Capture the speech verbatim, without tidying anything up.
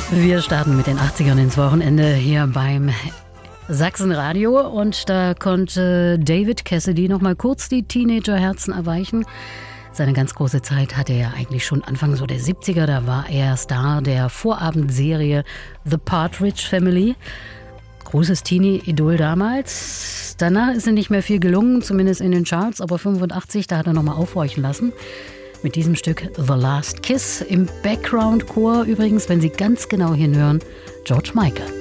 Wir starten mit den achtzigern ins Wochenende hier beim Sachsenradio und da konnte David Cassidy noch mal kurz die Teenagerherzen erweichen. Seine ganz große Zeit hatte er eigentlich schon Anfang so der siebziger, da war er Star der Vorabendserie The Partridge Family. Großes Teenie-Idol damals. Danach ist ihm nicht mehr viel gelungen, zumindest in den Charts, aber fünfundachtzig, da hat er noch mal aufhorchen lassen. Mit diesem Stück The Last Kiss. Im Background-Chor übrigens, wenn Sie ganz genau hinhören, George Michael.